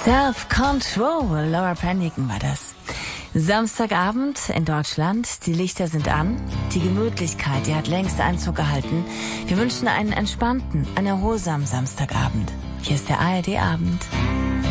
Self-Control, Laura Branigan war das. Samstagabend in Deutschland, die Lichter sind an, die Gemütlichkeit, die hat längst Einzug gehalten. Wir wünschen einen entspannten, einen erholsamen Samstagabend. Hier ist der ARD-Abend.